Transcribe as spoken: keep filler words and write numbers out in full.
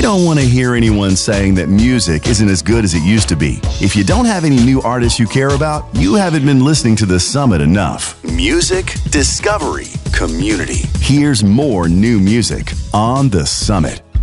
don't want to hear anyone saying that music isn't as good as it used to be. If you don't have any new artists you care about, you haven't been listening to The Summit enough. Music, discovery, community. Here's more new music on The Summit.